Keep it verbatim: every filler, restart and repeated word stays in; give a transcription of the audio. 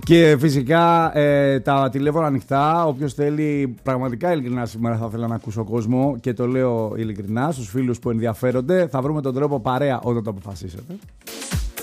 Και φυσικά ε, τα τηλέφωνα ανοιχτά. Όποιος θέλει, πραγματικά ειλικρινά σήμερα θα ήθελα να ακούσω κόσμο και το λέω ειλικρινά στους φίλους που ενδιαφέρονται. Θα βρούμε τον τρόπο παρέα όταν το αποφασίσετε.